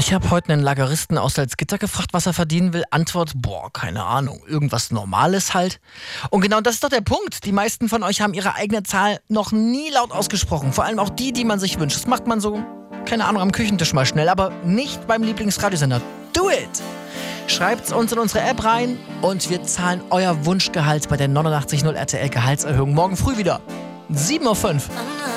Ich habe heute einen Lageristen aus Salzgitter gefragt, was er verdienen will. Antwort, keine Ahnung, irgendwas Normales halt. Und genau das ist doch der Punkt. Die meisten von euch haben ihre eigene Zahl noch nie laut ausgesprochen. Vor allem auch die man sich wünscht. Das macht man so, keine Ahnung, am Küchentisch mal schnell, aber nicht beim Lieblingsradiosender. Do it! Schreibt's uns in unsere App rein und wir zahlen euer Wunschgehalt bei der 89.0 RTL Gehaltserhöhung morgen früh wieder. 7:05 Uhr.